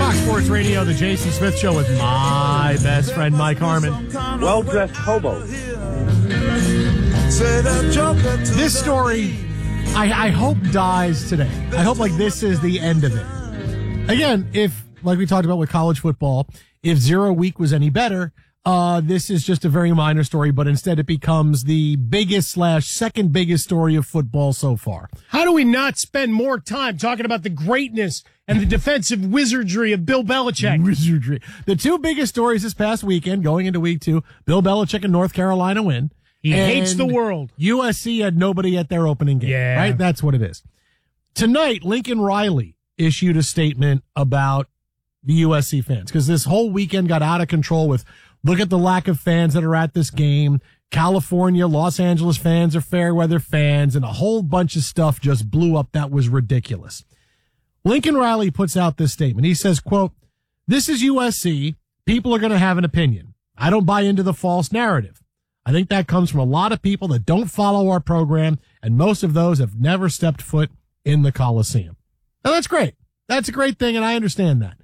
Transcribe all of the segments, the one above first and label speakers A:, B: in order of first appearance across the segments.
A: Fox Sports Radio, the Jason Smith Show with my best friend, Mike Harmon.
B: Well-dressed hobo.
A: This story, I hope dies today. I hope like this is the end of it. Again, if, like we talked about with college football, if 0 week was any better, this is just a very minor story, but instead it becomes the biggest / second biggest story of football so far.
C: How do we not spend more time talking about the greatness and the defensive wizardry of Bill Belichick?
A: Wizardry. The two biggest stories this past weekend, going into week 2, Bill Belichick and North Carolina win.
C: He hates the world.
A: USC had nobody at their opening game.
C: Yeah.
A: Right? That's what it is. Tonight, Lincoln Riley issued a statement about the USC fans, because this whole weekend got out of control with, look at the lack of fans that are at this game. California, Los Angeles fans are fair weather fans, and a whole bunch of stuff just blew up that was ridiculous. Lincoln Riley puts out this statement. He says, quote, "This is USC. People are going to have an opinion. I don't buy into the false narrative. I think that comes from a lot of people that don't follow our program, and most of those have never stepped foot in the Coliseum." Now, that's great. That's a great thing, and I understand that.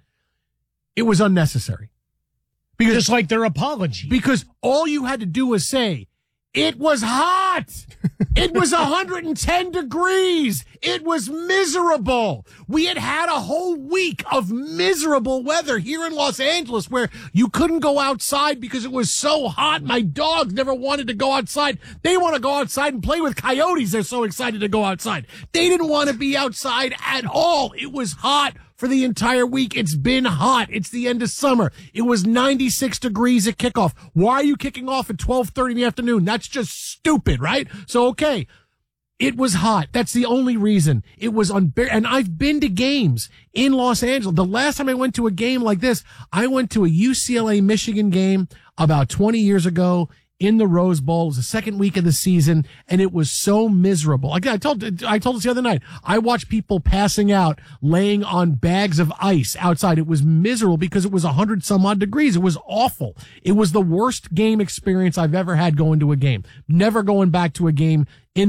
A: It was unnecessary. Because,
C: just like their apology.
A: Because all you had to do was say, it was hot. It was 110 degrees. It was miserable. We had had a whole week of miserable weather here in Los Angeles where you couldn't go outside because it was so hot. My dogs never wanted to go outside. They want to go outside and play with coyotes. They're so excited to go outside. They didn't want to be outside at all. It was hot for the entire week. It's been hot. It's the end of summer. It was 96 degrees at kickoff. Why are you kicking off at 12:30 in the afternoon? That's just stupid, right? So, okay, it was hot. That's the only reason. It was unbearable. And I've been to games in Los Angeles. The last time I went to a game like this, I went to a UCLA Michigan game about 20 years ago in the Rose Bowl. It was the second week of the season, and it was so miserable. Again, I told us the other night, I watched people passing out, laying on bags of ice outside. It was miserable because it was 100 some odd degrees. It was awful. It was the worst game experience I've ever had going to a game. Never going back to a game in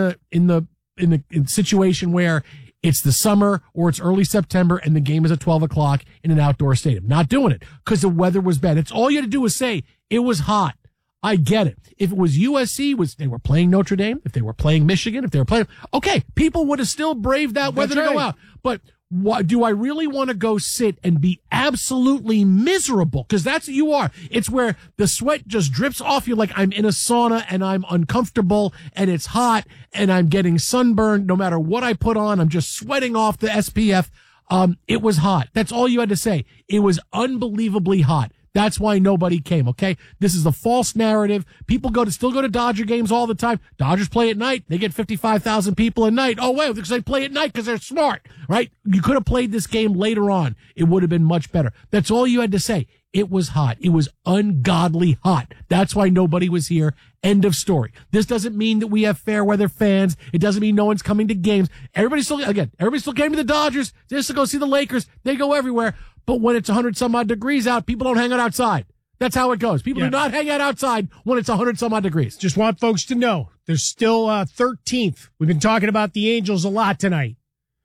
A: the situation where it's the summer or it's early September and the game is at 12 o'clock in an outdoor stadium. Not doing it because the weather was bad. It's all you had to do was say it was hot. I get it. If it was USC, they were playing Notre Dame, if they were playing Michigan, if they were playing, okay, people would have still braved that weather to go out. But do I really want to go sit and be absolutely miserable? Because that's what you are. It's where the sweat just drips off you like I'm in a sauna and I'm uncomfortable and it's hot and I'm getting sunburned. No matter what I put on, I'm just sweating off the SPF. It was hot. That's all you had to say. It was unbelievably hot. That's why nobody came, okay? This is the false narrative. People still go to Dodger games all the time. Dodgers play at night. They get 55,000 people a night. Oh, wait, because they play at night because they're smart, right? You could have played this game later on. It would have been much better. That's all you had to say. It was hot. It was ungodly hot. That's why nobody was here. End of story. This doesn't mean that we have fair weather fans. It doesn't mean no one's coming to games. Everybody still came to the Dodgers just to go see the Lakers. They go everywhere. But when it's 100 some odd degrees out, people don't hang out outside. That's how it goes. People do not hang out outside when it's 100 some odd degrees.
C: Just want folks to know there's still 13th. We've been talking about the Angels a lot tonight.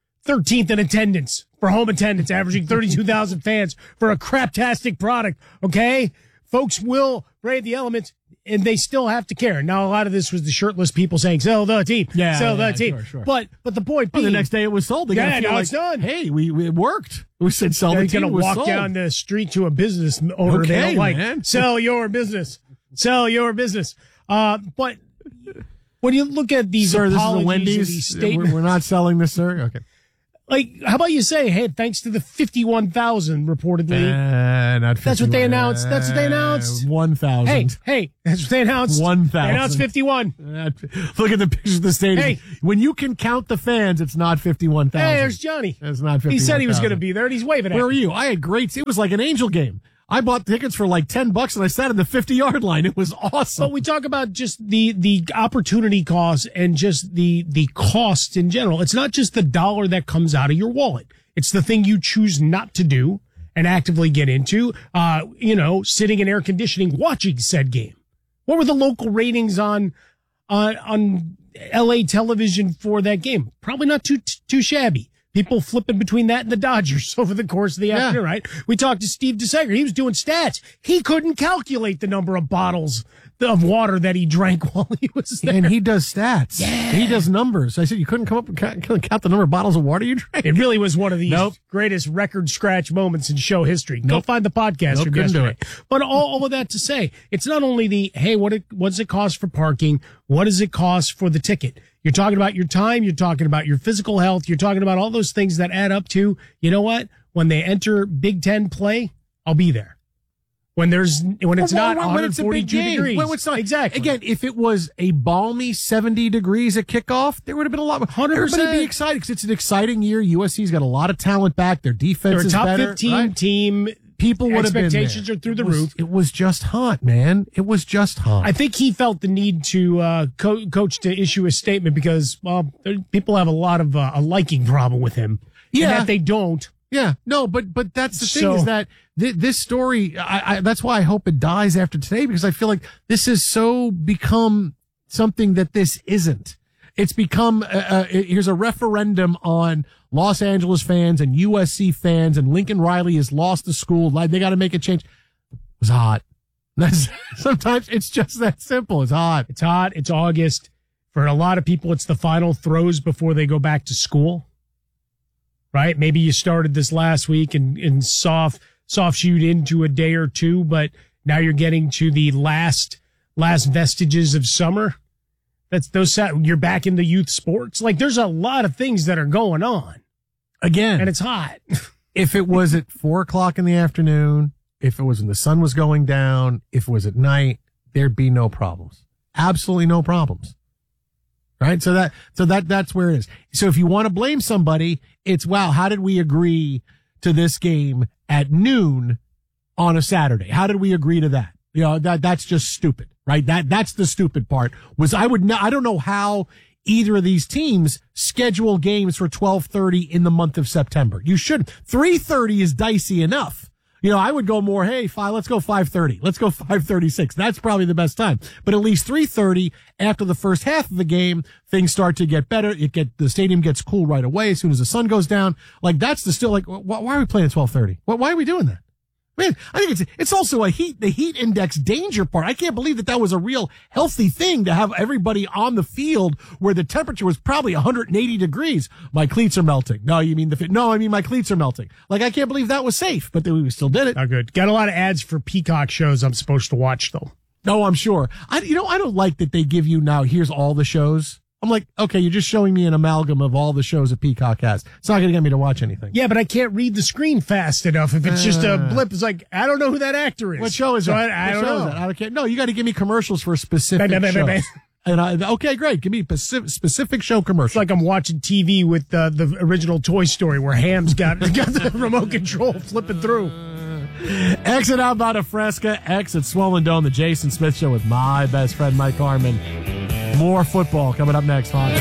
C: 13th in attendance for home attendance, averaging 32,000 fans for a craptastic product. Okay? Folks will brave the elements, and they still have to care. Now, a lot of this was the shirtless people saying, sell the team, sell the team.
A: Sure.
C: But the point being,
A: the next day it was sold.
C: It's done.
A: Hey, it worked. We said sell the team.
C: You're going to walk down the street to a business owner they don't like.
A: Man.
C: Sell your business. Sell your business. But when you look at these
A: sir,
C: apologies,
A: this is the Wendy's.
C: these statements,
A: we're not selling this, sir. Okay.
C: Like, how about you say, hey, thanks to the 51,000 reportedly.
A: Not 51.
C: That's what they announced. That's what they announced.
A: 1,000.
C: Hey, that's what they announced.
A: 1,000.
C: They announced 51.
A: Look at the pictures of the stadium.
C: Hey.
A: When you can count the fans, it's not 51,000.
C: Hey, there's Johnny.
A: It's not 51,000.
C: He said he was going to be there, and he's waving at
A: Where
C: me.
A: were you? I had it was like an Angel game. I bought tickets for like $10 and I sat in the 50-yard line. It was awesome.
C: But we talk about just the opportunity cost and just the costs in general. It's not just the dollar that comes out of your wallet. It's the thing you choose not to do and actively get into, sitting in air conditioning, watching said game. What were the local ratings on LA television for that game? Probably not too shabby. People flipping between that and the Dodgers over the course of the afternoon, right? We talked to Steve DeSager. He was doing stats. He couldn't calculate the number of bottles of water that he drank while he was there.
A: And he does stats.
C: Yeah.
A: He does numbers. I said, you couldn't come up and count the number of bottles of water you drank?
C: It really was one of the greatest record scratch moments in show history. Go find the podcast from yesterday. But all of that to say, it's not only the, hey, what's it cost for parking? What does it cost for the ticket? You're talking about your time. You're talking about your physical health. You're talking about all those things that add up to, you know what? When they enter Big Ten play, I'll be there. When it's not 142 degrees.
A: When it's not.
C: Exactly.
A: Again, if it was a balmy 70 degrees at kickoff, there would have been a lot.
C: 100%.
A: Everybody would be excited because it's an exciting year. USC's got a lot of talent back. Their defense is better.
C: They're a top 15 team.
A: People would have been there.
C: Expectations are through the roof.
A: It was just hot, man. It was just hot.
C: I think he felt the need to coach to issue a statement because, well, people have a lot of a liking problem with him.
A: Yeah.
C: And that they don't.
A: Yeah, no, but that's the thing is that this story, that's why I hope it dies after today, because I feel like this has so become something that this isn't. It's become, here's a referendum on Los Angeles fans and USC fans, and Lincoln Riley has lost the school. Like, they got to make a change. It was hot. Sometimes it's just that simple. It's hot.
C: It's hot. It's August. For a lot of people, it's the final throws before they go back to school. Right? Maybe you started this last week and soft shoot into a day or two, but now you're getting to the last vestiges of summer. You're back into youth sports. Like, there's a lot of things that are going on.
A: Again.
C: And it's hot.
A: If it was at 4:00 in the afternoon, if it was when the sun was going down, if it was at night, there'd be no problems. Absolutely no problems. Right? So that's where it is. So if you want to blame somebody, it's, wow, how did we agree to this game at noon on a Saturday? How did we agree to that? You know, that's just stupid, right? That's the stupid part. I don't know how either of these teams schedule games for 12:30 in the month of September. You shouldn't. 3:30 is dicey enough. You know, I would go more, hey, let's go 5:30. Let's go 5:36. That's probably the best time. But at least 3:30 after the first half of the game, things start to get better. The stadium gets cool right away as soon as the sun goes down. Like, that's why are we playing at 12:30? Why are we doing that? Man, I think it's also the heat index danger part. I can't believe that was a real healthy thing to have everybody on the field where the temperature was probably 180 degrees. My cleats are melting. No, you mean my cleats are melting. Like, I can't believe that was safe, but we still did it.
C: Oh, good. Got a lot of ads for Peacock shows I'm supposed to watch, though.
A: No, I'm sure. I don't like that they give you now, here's all the shows. I'm like, okay, you're just showing me an amalgam of all the shows that Peacock has. It's not going to get me to watch anything.
C: Yeah, but I can't read the screen fast enough. If it's just a blip, it's like, I don't know who that actor is.
A: What show is that?
C: I don't know.
A: I don't care. No, you got to give me commercials for specific shows. And okay, great. Give me specific show commercials.
C: It's like I'm watching TV with the original Toy Story where Ham's got the remote control flipping through.
A: Exit outbound of Fresca, exit Swollen Dome, the Jason Smith Show with my best friend, Mike Harmon. More football coming up next, Hawk.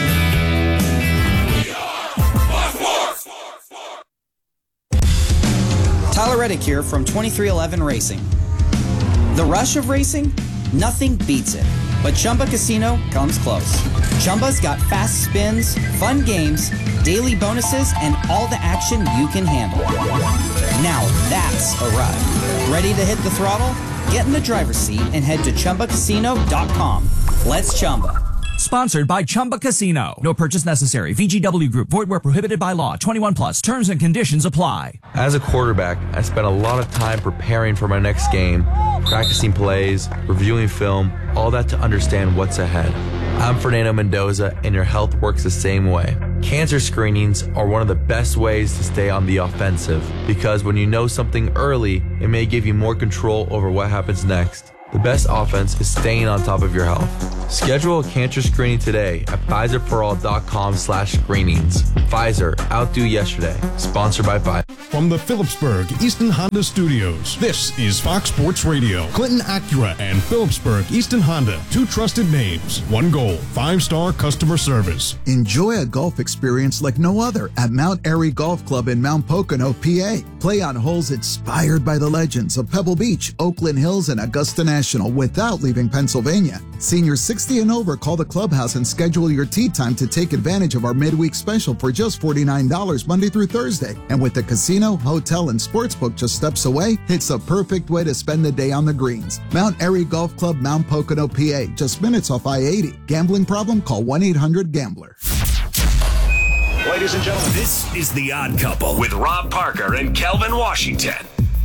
B: Tyler Reddick here from 2311 Racing. The rush of racing? Nothing beats it. But Chumba Casino comes close. Chumba's got fast spins, fun games, daily bonuses, and all the action you can handle. Now that's a ride. Ready to hit the throttle? Get in the driver's seat and head to ChumbaCasino.com. Let's Chumba.
D: Sponsored by Chumba Casino. No purchase necessary. VGW Group. Void where prohibited by law. 21 plus. Terms and conditions apply.
E: As a quarterback, I spent a lot of time preparing for my next game, practicing plays, reviewing film, all that to understand what's ahead. I'm Fernando Mendoza, and your health works the same way. Cancer screenings are one of the best ways to stay on the offensive, because when you know something early, it may give you more control over what happens next. The best offense is staying on top of your health. Schedule a cancer screening today at PfizerForAll.com/screenings. Pfizer, outdo yesterday. Sponsored by Pfizer.
F: From the Phillipsburg Easton Honda Studios, this is Fox Sports Radio. Clinton Acura and Phillipsburg Easton Honda. Two trusted names, one goal, 5-star customer service.
G: Enjoy a golf experience like no other at Mount Airy Golf Club in Mount Pocono, PA. Play on holes inspired by the legends of Pebble Beach, Oakland Hills, and Augusta National National without leaving Pennsylvania. Seniors 60 and over, call the clubhouse and schedule your tee time to take advantage of our midweek special for just $49 Monday through Thursday. And with the casino, hotel, and sportsbook just steps away, it's a perfect way to spend the day on the greens. Mount Airy Golf Club, Mount Pocono, PA, just minutes off I-80. Gambling problem? Call 1-800-GAMBLER.
H: Ladies and gentlemen, this is The Odd Couple with Rob Parker and Kelvin Washington.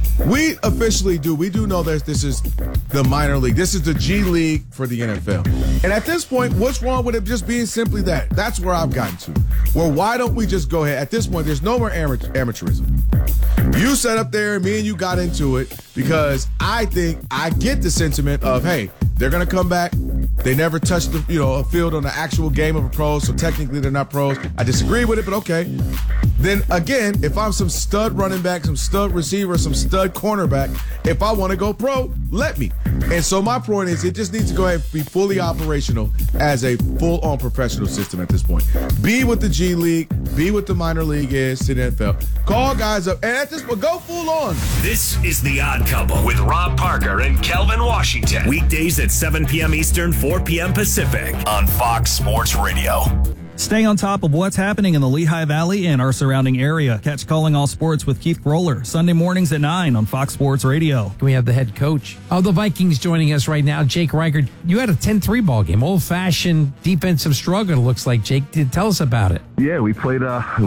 I: We officially do. We do know that this is the minor league. This is the G League for the NFL. And at this point, what's wrong with it just being simply that? That's where I've gotten to. Well, why don't we just go ahead? At this point, there's no more amateurism. You sat up there and me and you got into it because I think I get the sentiment of, hey, they're going to come back. They never touched a field on the actual game of a pro, so technically they're not pros. I disagree with it, but okay. Then again, if I'm some stud running back, some stud receiver, some stud cornerback, if I want to go pro, let me. And so my point is it just needs to go ahead and be fully operational as a full-on professional system at this point. Be what the G League, be what the minor league is to the NFL. Call guys up, and at this point, go full on.
H: This is The Odd Couple with Rob Parker and Kelvin Washington. Weekdays at 7 p.m. Eastern, 4 p.m. Pacific on Fox Sports Radio.
D: Stay on top of what's happening in the Lehigh Valley and our surrounding area. Catch Calling All Sports with Keith Groller, Sunday mornings at 9 on Fox Sports Radio.
J: We have the head coach of the Vikings joining us right now, Jake Reichert. You had a 10-3 ball game, old-fashioned defensive struggle, it looks like. Jake, tell us about it.
K: Yeah, we played,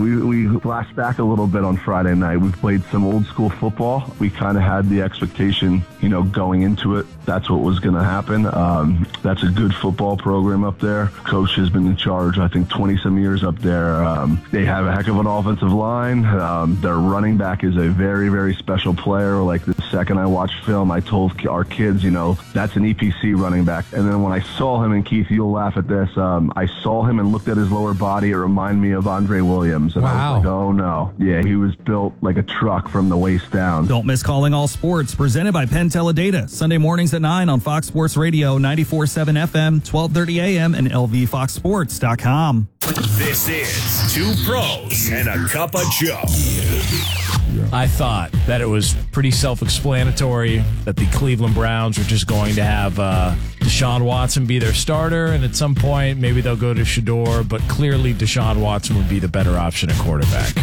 K: we flashed back a little bit on Friday night. We played some old-school football. We kind of had the expectation, going into it, that's what was going to happen. That's a good football program up there. Coach has been in charge, I think, 20-some years up there. They have a heck of an offensive line. Their running back is a very, very special player. Like the second I watched film, I told our kids, that's an EPC running back. And then when I saw him, and Keith, you'll laugh at this, I saw him and looked at his lower body. It reminded me of Andre Williams. And I was like, oh no. Yeah, he was built like a truck from the waist down.
D: Don't miss Calling All Sports, presented by Penn Teledata. Sunday mornings at 9 on Fox Sports Radio, 94.7 FM, 12:30 a.m. and lvfoxsports.com.
H: This is Two Pros and a Cup of Joe.
A: I thought that it was pretty self-explanatory that the Cleveland Browns were just going to have Deshaun Watson be their starter, and at some point maybe they'll go to Shedeur, but clearly Deshaun Watson would be the better option at quarterback.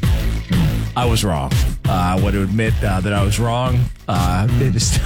A: I was wrong. I want to admit that I was wrong. It is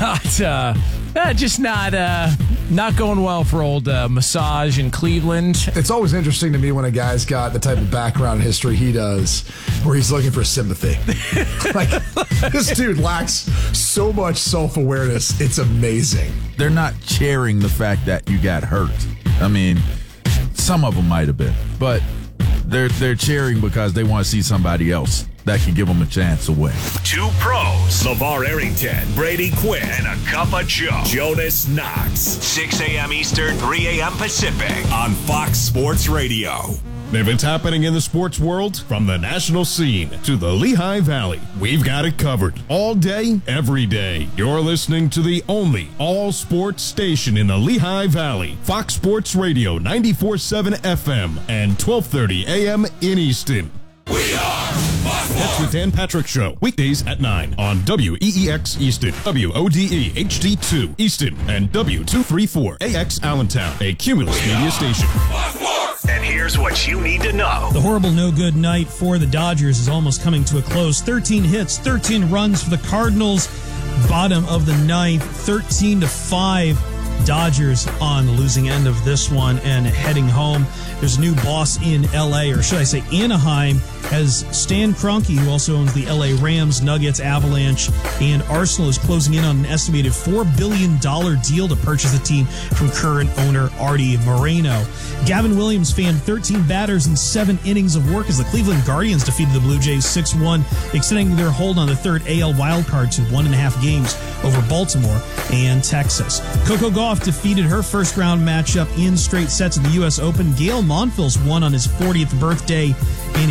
A: not going well for old Massage in Cleveland.
L: It's always interesting to me when a guy's got the type of background history he does, where he's looking for sympathy. Like, this dude lacks so much self-awareness. It's amazing.
M: They're not cheering the fact that you got hurt. I mean, some of them might have been, but they're cheering because they want to see somebody else that can give them a chance to win.
H: Two Pros, LeVar Arrington, Brady Quinn, and a Cup of Joe, Jonas Knox. 6 a.m. Eastern, 3 a.m. Pacific on Fox Sports Radio.
F: If it's happening in the sports world, from the national scene to the Lehigh Valley, we've got it covered. All day, every day. You're listening to the only all-sports station in the Lehigh Valley. Fox Sports Radio, 94.7 FM and 12:30 a.m. in Easton.
H: We are
F: That's the Dan Patrick Show, weekdays at 9 on WEEX Easton, WODE HD2 Easton, and W234AX Allentown, a Cumulus media station.
H: And here's what you need to know.
N: The horrible no-good night for the Dodgers is almost coming to a close. 13 hits, 13 runs for the Cardinals. Bottom of the ninth, 13-5. Dodgers on the losing end of this one and heading home. There's a new boss in L.A., or should I say Anaheim, as Stan Kroenke, who also owns the L.A. Rams, Nuggets, Avalanche, and Arsenal, is closing in on an estimated $4 billion deal to purchase the team from current owner Artie Moreno. Gavin Williams fanned 13 batters in 7 innings of work as the Cleveland Guardians defeated the Blue Jays 6-1, extending their hold on the third AL wildcard to 1.5 games over Baltimore and Texas. Coco Gauff defeated her first-round matchup in straight sets at the U.S. Open. Gail Monfils won on his 40th birthday in his first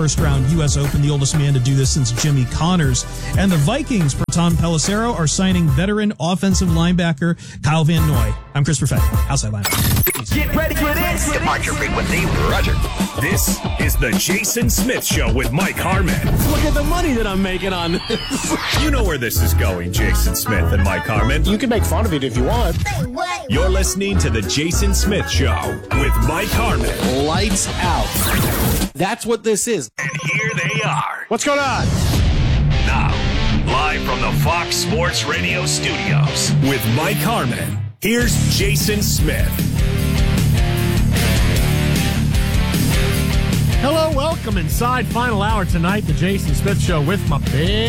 N: first-round U.S. Open, the oldest man to do this since Jimmy Connors. And the Vikings, for Tom Pelissero, are signing veteran offensive linebacker Kyle Van Noy. I'm Chris Perfetti, outside linebacker.
H: Get ready for this. Departure frequency, Roger. This is the Jason Smith Show with Mike Harmon.
O: Look at the money that I'm making on this.
H: You know where this is going, Jason Smith and Mike Harmon.
O: You can make fun of it if you want.
H: You're listening to the Jason Smith Show with Mike Harmon.
O: Lights out. That's what this is.
H: And here they are.
O: What's going on?
H: Now, live from the Fox Sports Radio studios with Mike Harmon. Here's Jason Smith.
A: Hello, welcome inside final hour tonight, the Jason Smith Show with my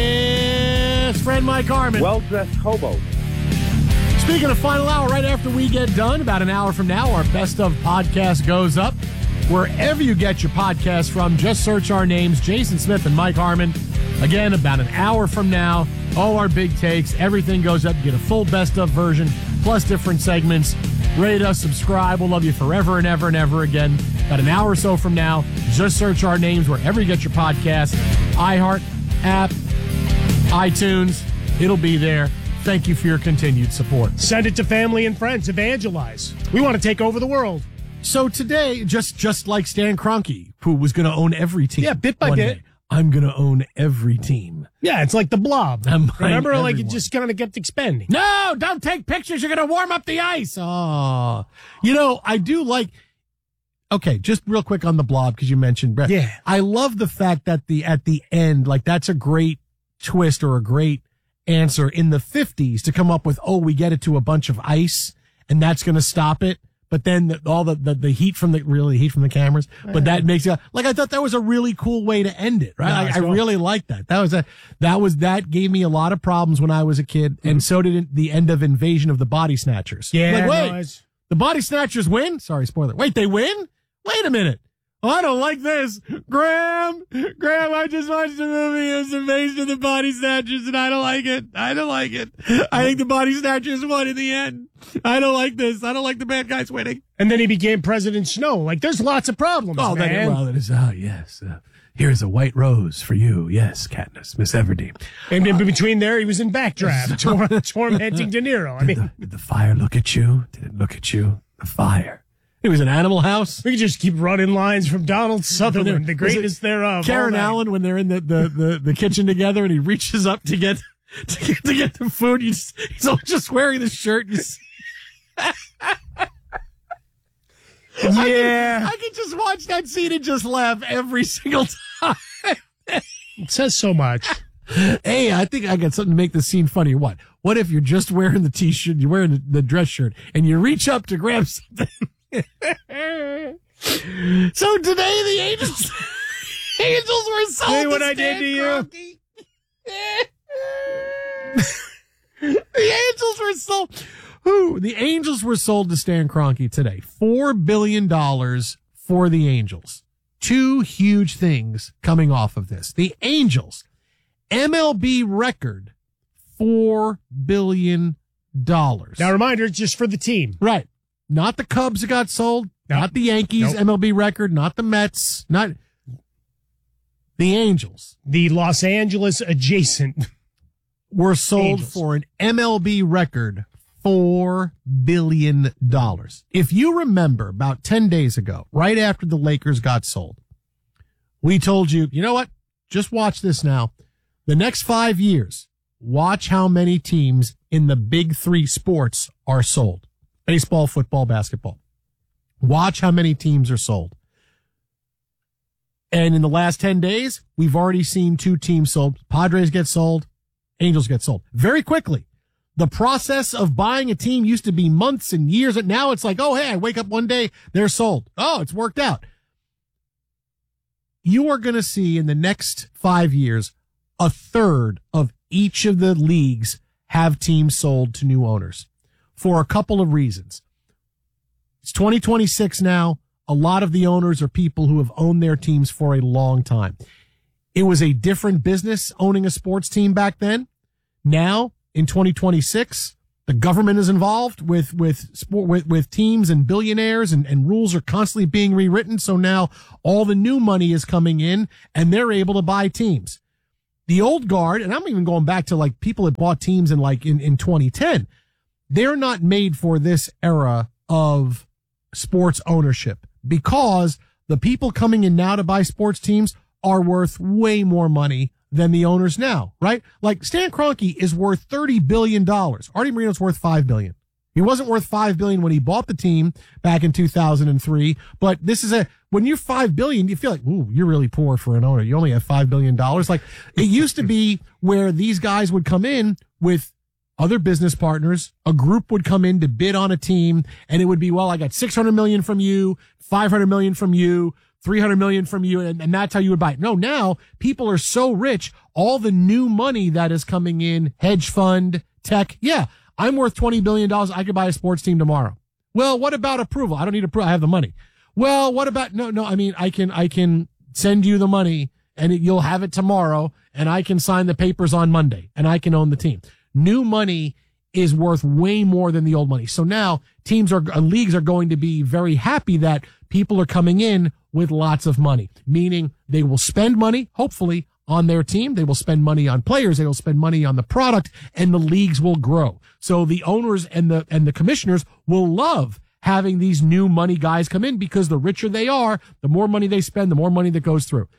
A: best friend Mike Harmon.
P: Well-dressed hobo.
A: Speaking of final hour, right after we get done, about an hour from now, our Best of podcast goes up. Wherever you get your podcast from, just search our names, Jason Smith and Mike Harmon. Again, about an hour from now, all our big takes, everything goes up. You get a full Best of version, plus different segments. Rate us, subscribe. We'll love you forever and ever and ever again. About an hour or so from now, just search our names wherever you get your podcast. iHeart, app, iTunes. It'll be there. Thank you for your continued support.
C: Send it to family and friends. Evangelize. We want to take over the world.
A: So today, just like Stan Kroenke, who was going to own every team.
C: Yeah, bit by bit.
A: I'm going to own every team.
C: Yeah, it's like the Blob. Remember, like it
A: everyone.
C: just kind of kept expanding.
A: No, don't take pictures. You're going to warm up the ice. Oh, I do like. Okay, just real quick on the Blob because you mentioned Brett.
C: Yeah,
A: I love the fact that at the end, like that's a great twist or a great answer in the 50s to come up with. Oh, we get it to a bunch of ice, and that's going to stop it. But then all the heat from the cameras, but that makes it like, I thought that was a really cool way to end it, right? I really like that. That gave me a lot of problems when I was a kid. And so did the end of Invasion of the Body Snatchers.
C: Yeah.
A: Like, wait, the Body Snatchers win? Sorry, spoiler. Wait, they win? Wait a minute. Oh, I don't like this. Graham, I just watched the movie. It was Invasion of the Body Snatchers, and I don't like it. I think the Body Snatchers won in the end. I don't like this. I don't like the bad guys winning.
C: And then he became President Snow. Like, there's lots of problems, man.
A: Yes. Here's a white rose for you. Yes, Katniss, Miss Everdeen.
C: And in between there, he was in Backdraft, tormenting De Niro. I mean,
A: did the fire look at you? Did it look at you? The fire. It was an Animal House.
C: We could just keep running lines from Donald Sutherland, the greatness thereof.
A: Karen Allen, when they're in the kitchen together and he reaches up to get the food, he's just wearing the shirt. I can just watch that scene and just laugh every single time.
C: It says so much.
A: Hey, I think I got something to make the scene funny. What if you're just wearing the t-shirt, you're wearing the dress shirt, and you reach up to grab something? So today the Angels were sold.
C: See what I did to you?
A: The Angels were sold. The Angels were sold to Stan Kroenke today. $4 billion for the Angels. Two huge things coming off of this. The Angels, MLB record, $4 billion.
C: Now, reminder, it's just for the team.
A: Right. Not the Cubs that got sold, not the Yankees, MLB record, not the Mets, not the Angels.
C: The Los Angeles adjacent
A: were sold for an MLB record, $4 billion. If you remember, about 10 days ago, right after the Lakers got sold, we told you, you know what? Just watch this now. The next 5 years, watch how many teams in the big three sports are sold. Baseball, football, basketball. Watch how many teams are sold. And in the last 10 days, we've already seen 2 teams sold. Padres get sold. Angels get sold. Very quickly. The process of buying a team used to be months and years. And now it's like, oh, hey, I wake up one day, they're sold. Oh, it's worked out. You are going to see in the next 5 years, a third of each of the leagues have teams sold to new owners. For a couple of reasons. It's 2026 now. A lot of the owners are people who have owned their teams for a long time. It was a different business owning a sports team back then. Now, in 2026, The government is involved with teams and billionaires, and rules are constantly being rewritten. So now all the new money is coming in, and they're able to buy teams. The old guard, and I'm even going back to like people that bought teams in 2010, they're not made for this era of sports ownership, because the people coming in now to buy sports teams are worth way more money than the owners now, right? Like Stan Kroenke is worth $30 billion. Artie Moreno's worth $5 billion. He wasn't worth $5 billion when he bought the team back in 2003, but this is when you're $5 billion, you feel like, ooh, you're really poor for an owner. You only have $5 billion. Like it used to be where these guys would come in with other business partners. A group would come in to bid on a team, and it would be, well, I got $600 million from you, $500 million from you, $300 million from you, and that's how you would buy it. No, now people are so rich, all the new money that is coming in, hedge fund, tech. Yeah, I'm worth $20 billion. I could buy a sports team tomorrow. Well, what about approval? I don't need approval. I have the money. Well, what about, no, I mean, I can send you the money and you'll have it tomorrow, and I can sign the papers on Monday and I can own the team. New money is worth way more than the old money. So now leagues are going to be very happy that people are coming in with lots of money, meaning they will spend money, hopefully, on their team. They will spend money on players. They will spend money on the product, and the leagues will grow. So the owners and the commissioners will love having these new money guys come in, because the richer they are, the more money they spend, the more money that goes through.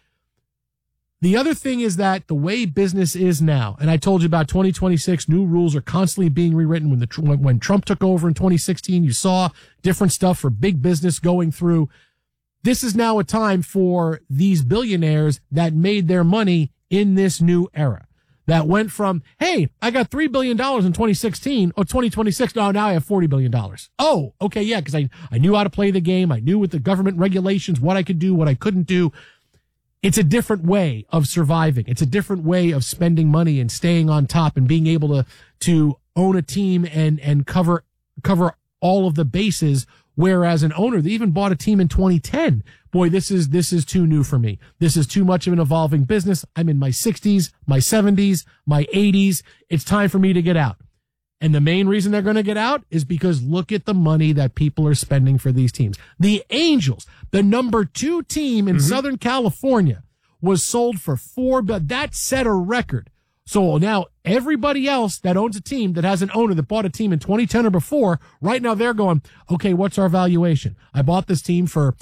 A: The other thing is that the way business is now, and I told you about 2026, new rules are constantly being rewritten. When Trump took over in 2016, you saw different stuff for big business going through. This is now a time for these billionaires that made their money in this new era, that went from, hey, I got $3 billion in 2016 or 2026. No, now I have $40 billion. Oh, okay. Yeah. Cause I knew how to play the game. I knew with the government regulations, what I could do, what I couldn't do. It's a different way of surviving. It's a different way of spending money and staying on top and being able to own a team and cover all of the bases. Whereas an owner that even bought a team in 2010, boy, this is too new for me. This is too much of an evolving business. I'm in my 60s, my 70s, my 80s. It's time for me to get out. And the main reason they're going to get out is because look at the money that people are spending for these teams. The Angels, the number 2 team in Southern California, was sold for $4 billion. That set a record. So now everybody else that owns a team that has an owner that bought a team in 2010 or before, right now they're going, okay, what's our valuation? I bought this team for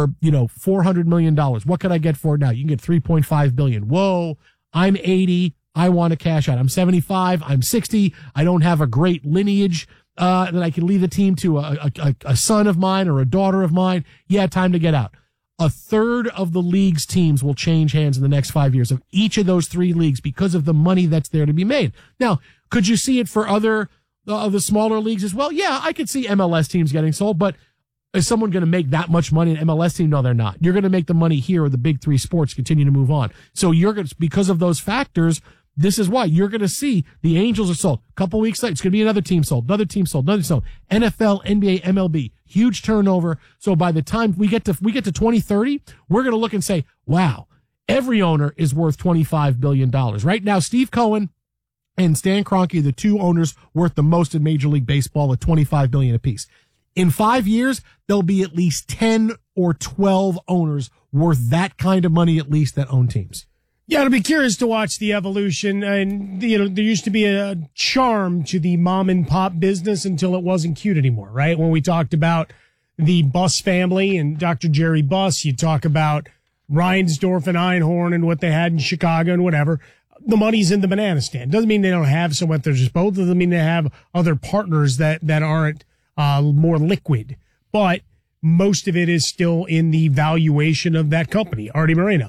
A: $400 million. What could I get for it now? You can get $3.5 billion. Whoa, I'm 80. I want to cash out. I'm 75. I'm 60. I don't have a great lineage that I can leave the team to a son of mine or a daughter of mine. Yeah, time to get out. A third of the league's teams will change hands in the next 5 years of each of those 3 leagues because of the money that's there to be made. Now, could you see it for other the smaller leagues as well? Yeah, I could see MLS teams getting sold, but is someone going to make that much money in an MLS team? No, they're not. You're going to make the money here, or the big 3 sports continue to move on. So you're going to, because of those factors, this is why you're going to see the Angels are sold. A couple weeks later, it's going to be another team sold, another team sold, another sold. NFL, NBA, MLB, huge turnover. So by the time we get to 2030, we're going to look and say, wow, every owner is worth $25 billion. Right now, Steve Cohen and Stan Kroenke, the 2 owners worth the most in Major League Baseball at $25 billion apiece. In 5 years, there'll be at least 10 or 12 owners worth that kind of money at least that own teams.
C: Yeah, it'll be curious to watch the evolution. And, there used to be a charm to the mom and pop business until it wasn't cute anymore, right? When we talked about the Buss family and Dr. Jerry Buss, you talk about Reinsdorf and Einhorn and what they had in Chicago and whatever. The money's in the banana stand. Doesn't mean they don't have someone at their disposal. Doesn't mean they have other partners that aren't more liquid. But most of it is still in the valuation of that company, Artie Moreno.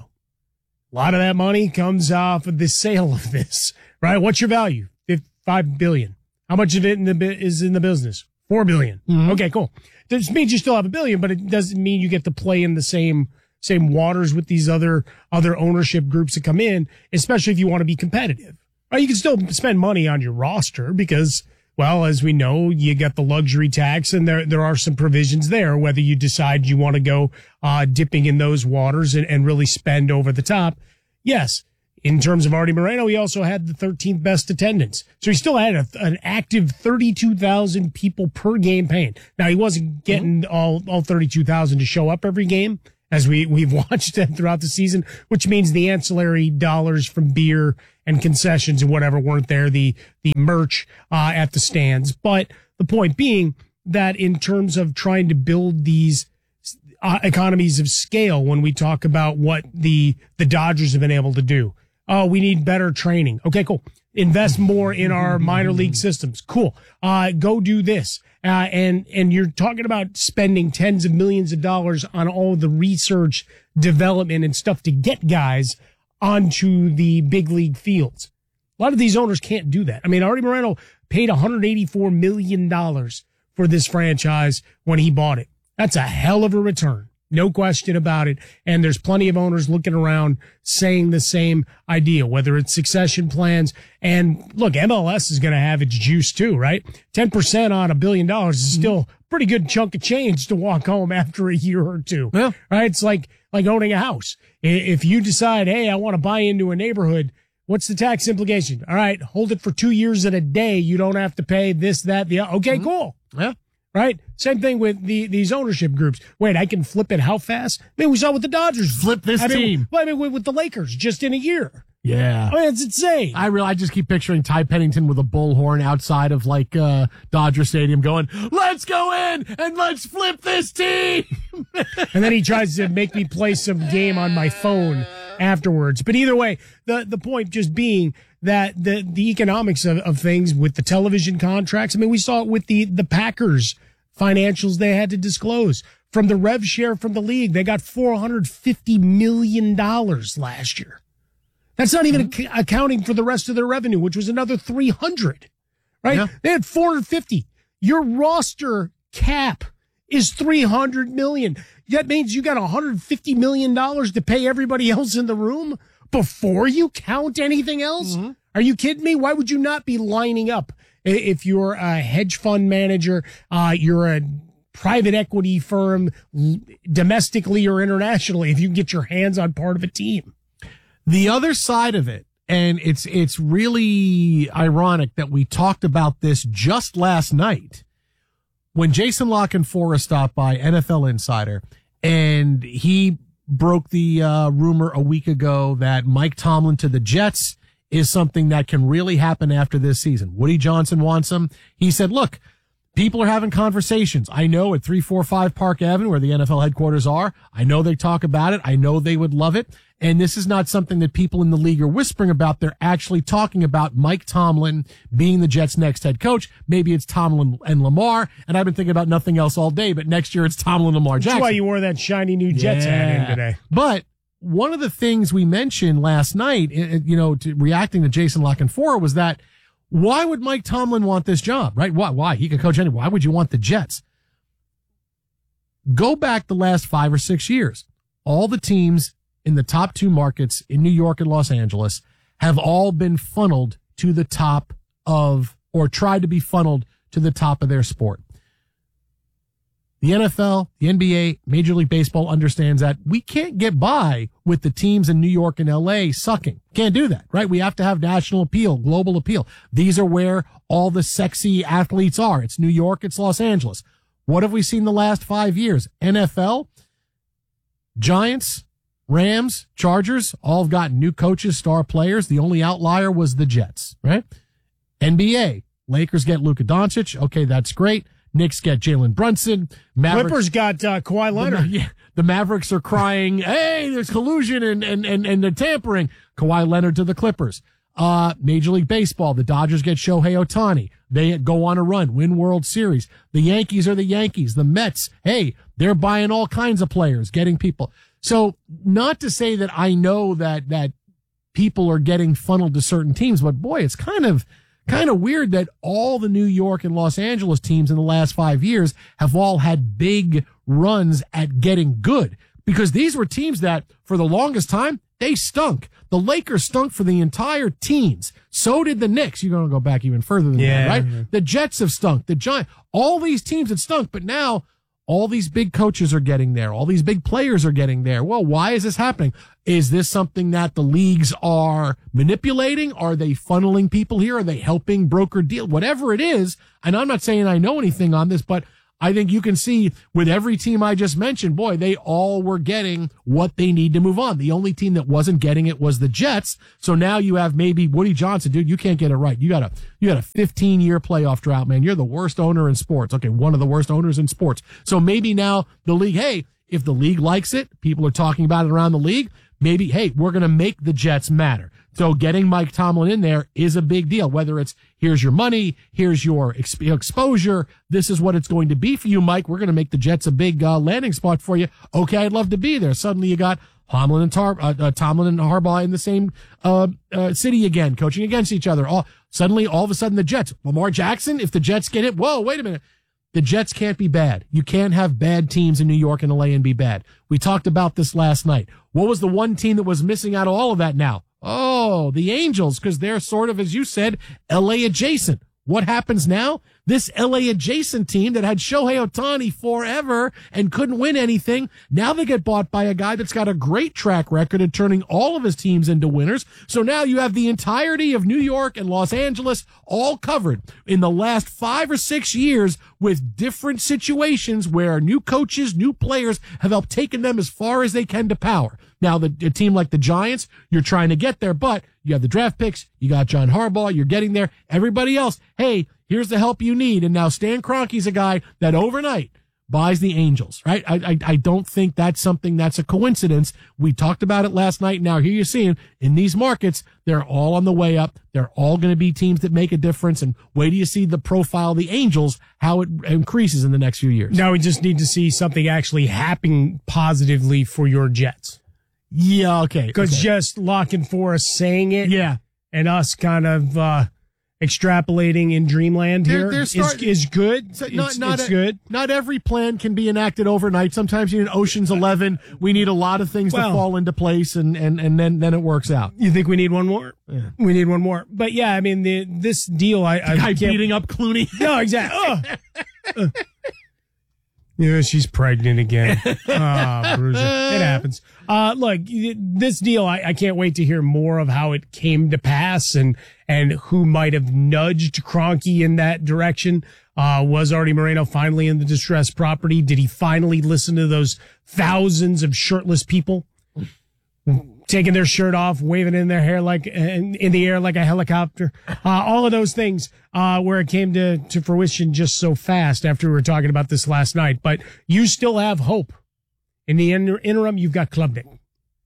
C: A lot of that money comes off of the sale of this, right? What's your value? $5 billion. How much of it is in the business? $4 billion. Mm-hmm. Okay, cool. This means you still have $1 billion, but it doesn't mean you get to play in the same waters with these other ownership groups that come in, especially if you want to be competitive. Right? You can still spend money on your roster because, well, as we know, you get the luxury tax, and there are some provisions there, whether you decide you want to go dipping in those waters and really spend over the top. Yes, In terms of Artie Moreno, he also had the 13th best attendance. So he still had an active 32,000 people per game paying. Now, he wasn't getting all 32,000 to show up every game, as we've watched throughout the season, which means the ancillary dollars from beer and concessions and whatever weren't there, the merch at the stands. But the point being that in terms of trying to build these economies of scale, when we talk about what the Dodgers have been able to do, we need better training. Okay, cool. Invest more in our minor league systems. Cool. Go do this. And you're talking about spending tens of millions of dollars on all the research, development, and stuff to get guys onto the big league fields. A lot of these owners can't do that. I mean, Artie Moreno paid $184 million for this franchise when he bought it. That's a hell of a return. No question about it. And there's plenty of owners looking around saying the same idea, whether it's succession plans. And look, MLS is going to have its juice too, right? 10% on $1 billion is still a pretty good chunk of change to walk home after a year or two. Yeah. Right? It's like owning a house. If you decide, hey, I want to buy into a neighborhood, what's the tax implication? All right, hold it for 2 years and a day. You don't have to pay this, that, the other. Okay, cool.
A: Yeah.
C: Right? Same thing with these ownership groups. Wait, I can flip it how fast? I mean, we saw with the Dodgers.
A: Flip this team.
C: I mean, with the Lakers just in a year.
A: Yeah.
C: I mean, it's insane.
A: I just keep picturing Ty Pennington with a bullhorn outside of Dodger Stadium going, let's go in and let's flip this team.
C: And then he tries to make me play some game on my phone afterwards. But either way, the point just being that the economics of things with the television contracts. I mean, we saw it with the Packers financials they had to disclose. From the rev share from the league, they got $450 million last year. That's not even accounting for the rest of their revenue, which was another 300, right? Yeah. They had 450. Your roster cap is 300 million. That means you got $150 million to pay everybody else in the room before you count anything else? Mm-hmm. Are you kidding me? Why would you not be lining up? If you're a hedge fund manager, you're a private equity firm, domestically or internationally, if you can get your hands on part of a team.
A: The other side of it, and it's really ironic that we talked about this just last night when Jason La Canfora stopped by, NFL Insider, and he broke the rumor a week ago that Mike Tomlin to the Jets is something that can really happen after this season. Woody Johnson wants him. He said, look, people are having conversations. I know at 345 Park Avenue, where the NFL headquarters are, I know they talk about it. I know they would love it. And this is not something that people in the league are whispering about. They're actually talking about Mike Tomlin being the Jets' next head coach. Maybe it's Tomlin and Lamar. And I've been thinking about nothing else all day, but next year it's Tomlin, Lamar Jackson.
C: That's why you wore that shiny new Jets hat in today.
A: But one of the things we mentioned last night, reacting to Jason La Canfora, was that why would Mike Tomlin want this job, right? Why? He could coach anywhere. Why would you want the Jets? Go back the last 5 or 6 years. All the teams in the top two markets in New York and Los Angeles have all been funneled to the top of, or tried to be funneled to the top of their sport. The NFL, the NBA, Major League Baseball understands that we can't get by with the teams in New York and LA sucking. Can't do that, right? We have to have national appeal, global appeal. These are where all the sexy athletes are. It's New York, it's Los Angeles. What have we seen the last 5 years? NFL, Giants, Rams, Chargers, all have gotten new coaches, star players. The only outlier was the Jets, right? NBA, Lakers get Luka Doncic. Okay, that's great. Knicks get Jalen Brunson.
C: Clippers got Kawhi Leonard.
A: The Mavericks are crying, hey, there's collusion and they're tampering. Kawhi Leonard to the Clippers. Major League Baseball, the Dodgers get Shohei Ohtani. They go on a run, win World Series. The Yankees are the Yankees. The Mets, hey, they're buying all kinds of players, getting people. So not to say that I know that people are getting funneled to certain teams, but boy, it's kind of weird that all the New York and Los Angeles teams in the last 5 years have all had big runs at getting good, because these were teams that for the longest time, they stunk. The Lakers stunk for the entire teens. So did the Knicks. You're going to go back even further than that, right? The Jets have stunk. The Giants, all these teams had stunk, but now all these big coaches are getting there. All these big players are getting there. Well, why is this happening? Is this something that the leagues are manipulating? Are they funneling people here? Are they helping broker deal? Whatever it is, and I'm not saying I know anything on this, but I think you can see with every team I just mentioned, boy, they all were getting what they need to move on. The only team that wasn't getting it was the Jets. So now you have maybe Woody Johnson, dude, you can't get it right. You got a 15-year playoff drought, man. You're the worst owner in sports. Okay, one of the worst owners in sports. So maybe now the league, hey, if the league likes it, people are talking about it around the league, maybe, hey, we're going to make the Jets matter. So getting Mike Tomlin in there is a big deal, whether it's here's your money, here's your exposure, this is what it's going to be for you, Mike. We're going to make the Jets a big landing spot for you. Okay, I'd love to be there. Suddenly you got Tomlin and Harbaugh in the same city again, coaching against each other. All of a sudden the Jets, Lamar Jackson, if the Jets get it, whoa, wait a minute. The Jets can't be bad. You can't have bad teams in New York and LA and be bad. We talked about this last night. What was the one team that was missing out of all of that now? Oh, the Angels, because they're sort of, as you said, LA adjacent. What happens now? This LA adjacent team that had Shohei Ohtani forever and couldn't win anything, now they get bought by a guy that's got a great track record of turning all of his teams into winners. So now you have the entirety of New York and Los Angeles all covered in the last 5 or 6 years with different situations where new coaches, new players have helped taken them as far as they can to power. Now, a team like the Giants, you're trying to get there, but you have the draft picks, you got John Harbaugh, you're getting there. Everybody else, hey, here's the help you need. And now Stan Kroenke's a guy that overnight buys the Angels, right? I don't think that's something that's a coincidence. We talked about it last night. Now here you're seeing in these markets, they're all on the way up. They're all going to be teams that make a difference. And wait till you see the profile of the Angels, how it increases in the next few years.
C: Now we just need to see something actually happening positively for your Jets.
A: Yeah, okay.
C: Because just Locke and Forrest saying it, and us kind of extrapolating in dreamland here is good. It's good.
A: Not every plan can be enacted overnight. Sometimes you need Ocean's 11. We need a lot of things to fall into place, and then it works out.
C: You think we need one more? Yeah. We need one more. But yeah, I mean this deal. I
A: can't beating up Clooney.
C: No, exactly. Yeah, she's pregnant again. Bruiser. It happens. Look, this deal, I can't wait to hear more of how it came to pass and who might have nudged Kroenke in that direction. Was Artie Moreno finally in the distressed property? Did he finally listen to those thousands of shirtless people taking their shirt off, waving in their hair in the air like a helicopter? All of those things, where it came to fruition just so fast after we were talking about this last night. But you still have hope. In the interim, you've got Klubnik.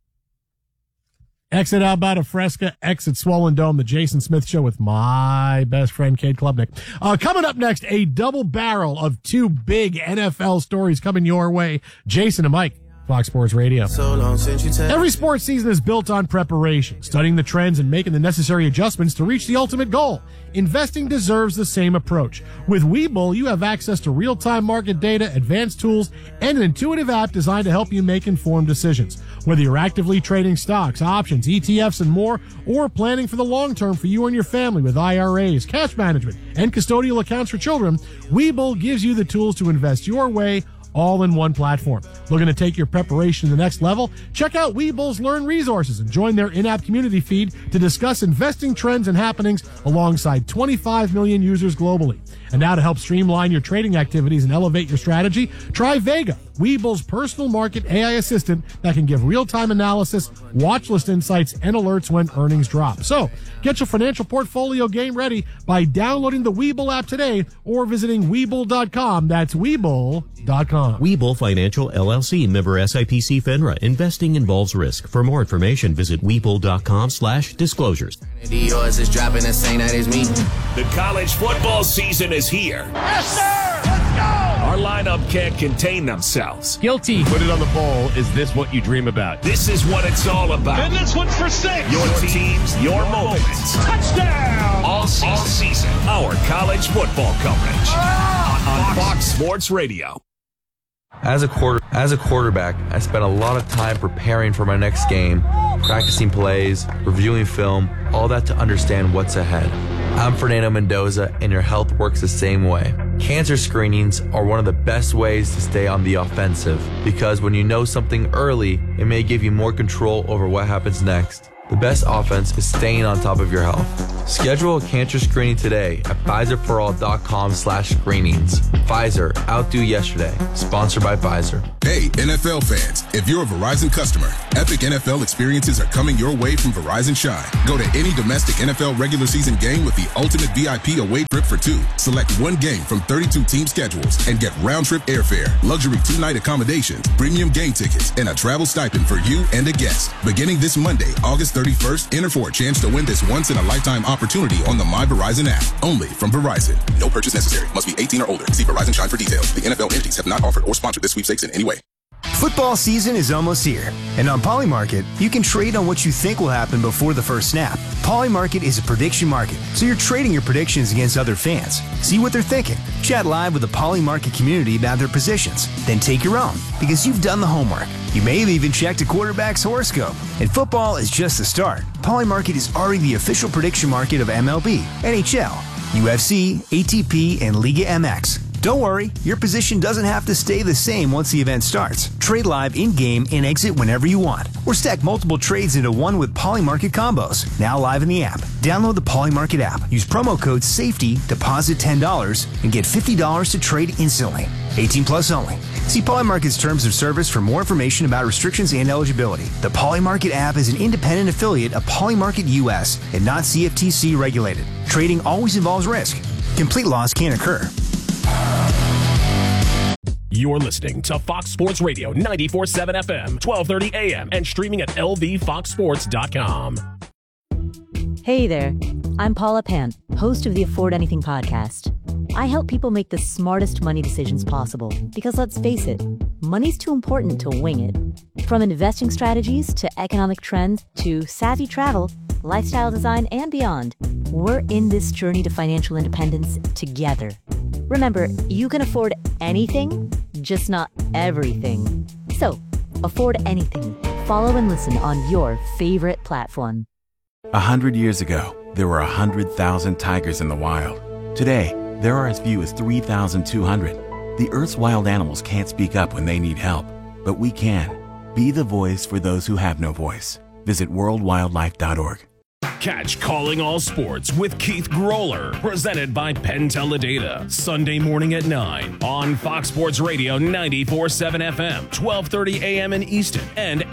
A: Exit Alberta Fresca, exit Swollen Dome, the Jason Smith Show with my best friend, Kate Klubnik. Coming up next, a double barrel of two big NFL stories coming your way. Jason and Mike. Fox Sports Radio. Every sports season is built on preparation, studying the trends and making the necessary adjustments to reach the ultimate goal. Investing deserves the same approach. With Webull, you have access to real-time market data, advanced tools, and an intuitive app designed to help you make informed decisions. Whether you're actively trading stocks, options, ETFs, and more, or planning for the long term for you and your family with IRAs, cash management, and custodial accounts for children, Webull gives you the tools to invest your way, all in one platform. Looking to take your preparation to the next level? Check out Webull's Learn Resources and join their in-app community feed to discuss investing trends and happenings alongside 25 million users globally. And now to help streamline your trading activities and elevate your strategy, try Vega, Webull's personal market AI assistant that can give real-time analysis, watch list insights, and alerts when earnings drop. So, get your financial portfolio game ready by downloading the Webull app today or visiting Webull.com. That's Webull.com.
P: Webull Financial LLC, member SIPC FINRA. Investing involves risk. For more information, visit Webull.com/disclosures.
H: Yours is dropping the same night as me. The college football season is here.
Q: Yes, sir! Let's go!
H: Our lineup can't contain themselves.
C: Guilty.
Q: Put it on the poll. Is this what you dream about?
H: This is what it's all about.
Q: And this one's for 6.
H: Your teams, your moments.
Q: Touchdown!
H: All season. Our college football coverage on Fox Sports Radio.
E: As a quarterback, I spent a lot of time preparing for my next game, practicing plays, reviewing film, all that to understand what's ahead. I'm Fernando Mendoza, and your health works the same way. Cancer screenings are one of the best ways to stay on the offensive, because when you know something early, it may give you more control over what happens next. The best offense is staying on top of your health. Schedule a cancer screening today at Pfizerforall.com/screenings. Pfizer, outdo yesterday. Sponsored by Pfizer.
R: Hey, NFL fans, if you're a Verizon customer, epic NFL experiences are coming your way from Verizon Shine. Go to any domestic NFL regular season game with the ultimate VIP away trip for two. Select one game from 32 team schedules and get round-trip airfare, luxury 2-night accommodations, premium game tickets, and a travel stipend for you and a guest. Beginning this Monday, August 31st, enter for a chance to win this once-in-a-lifetime opportunity on the My Verizon app. Only from Verizon. No purchase necessary. Must be 18 or older. See Verizon Shine for details. The NFL entities have not offered or sponsored this sweepstakes in any way.
S: Football season is almost here, and on Polymarket, you can trade on what you think will happen before the first snap. Polymarket is a prediction market, so you're trading your predictions against other fans. See what they're thinking. Chat live with the Polymarket community about their positions. Then take your own, because you've done the homework. You may have even checked a quarterback's horoscope. And football is just the start. Polymarket is already the official prediction market of MLB, NHL, UFC, ATP, and Liga MX. Don't worry, your position doesn't have to stay the same once the event starts. Trade live in-game and exit whenever you want. Or stack multiple trades into one with Polymarket combos. Now live in the app. Download the Polymarket app. Use promo code SAFETY, deposit $10, and get $50 to trade instantly. 18 plus only. See Polymarket's terms of service for more information about restrictions and eligibility. The Polymarket app is an independent affiliate of Polymarket US and not CFTC regulated. Trading always involves risk. Complete loss can occur.
T: You're listening to Fox Sports Radio 94.7 FM, 1230 AM, and streaming at lvfoxsports.com.
U: Hey there, I'm Paula Pant, host of the Afford Anything podcast. I help people make the smartest money decisions possible because, let's face it, money's too important to wing it. From investing strategies to economic trends to savvy travel, lifestyle design, and beyond, we're in this journey to financial independence together. Remember, you can afford anything, just not everything. So, afford anything. Follow and listen on your favorite platform.
V: 100 years ago, there were 100,000 tigers in the wild. Today, there are as few as 3,200. The Earth's wild animals can't speak up when they need help, but we can. Be the voice for those who have no voice. Visit worldwildlife.org.
T: Catch Calling All Sports with Keith Groller, presented by Penn Teledata, Sunday morning at 9 on Fox Sports Radio 94.7 FM, 1230 AM in Easton, and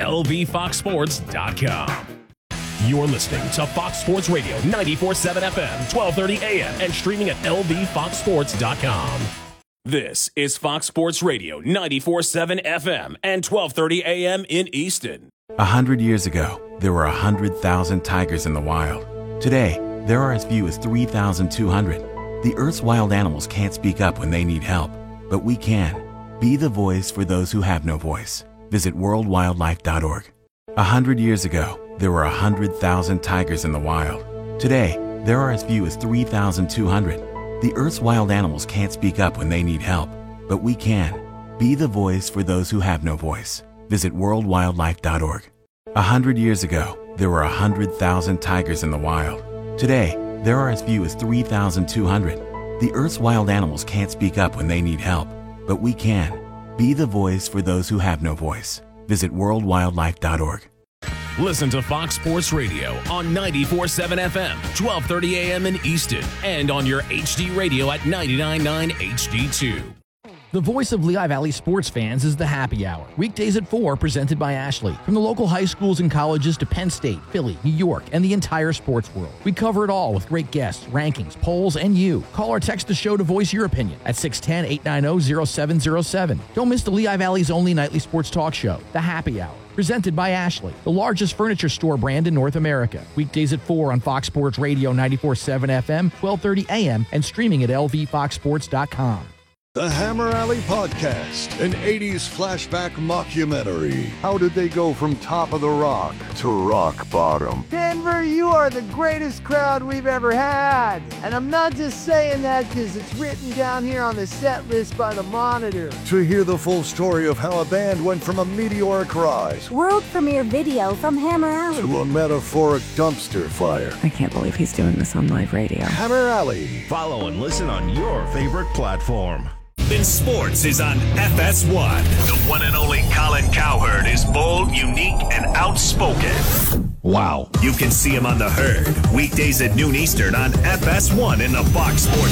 T: lvfoxsports.com. You're listening to Fox Sports Radio 94.7 FM, 1230 AM, and streaming at lvfoxsports.com. This is Fox Sports Radio 94.7 FM and 1230 AM in Easton.
V: 100 years ago, there were 100,000 tigers in the wild. Today, there are as few as 3,200. The Earth's wild animals can't speak up when they need help, but we can. Be the voice for those who have no voice. Visit worldwildlife.org. 100 years ago, there were 100,000 tigers in the wild. Today, there are as few as 3,200. The Earth's wild animals can't speak up when they need help, but we can. Be the voice for those who have no voice. Visit worldwildlife.org. 100 years ago, there were 100,000 tigers in the wild. Today, there are as few as 3,200. The Earth's wild animals can't speak up when they need help, but we can. Be the voice for those who have no voice. Visit worldwildlife.org.
T: Listen to Fox Sports Radio on 94.7 FM, 1230 AM in Easton, and on your HD radio at 99.9 HD2.
W: The voice of Lehigh Valley sports fans is the Happy Hour. Weekdays at 4, presented by Ashley. From the local high schools and colleges to Penn State, Philly, New York, and the entire sports world. We cover it all with great guests, rankings, polls, and you. Call or text the show to voice your opinion at 610-890-0707. Don't miss the Lehigh Valley's only nightly sports talk show, The Happy Hour. Presented by Ashley, the largest furniture store brand in North America. Weekdays at 4 on Fox Sports Radio 94.7 FM, 1230 AM, and streaming at lvfoxsports.com.
X: The Hammer Alley Podcast, an 80s flashback mockumentary. How did they go from top of the rock to rock bottom?
B: Denver, you are the greatest crowd we've ever had. And I'm not just saying that because it's written down here on the set list by the Monitor.
X: To hear the full story of how a band went from a meteoric rise
G: World premiere video from Hammer Alley
X: to a metaphoric dumpster fire.
G: I can't believe he's doing this on live radio.
X: Hammer Alley.
H: Follow and listen on your favorite platform. In Sports is on FS1. The one and only Colin Cowherd is bold, unique, and outspoken.
X: Wow.
H: You can see him on The Herd, weekdays at noon Eastern on FS1 in the Fox Sports